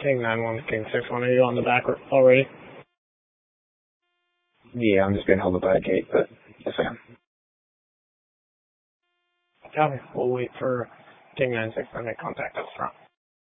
King 9-1, King 6-1. Are you on the back already? Yeah, I'm just being held up by a gate, but yes I am. Copy. We'll wait for King 9-6 to make contact up front.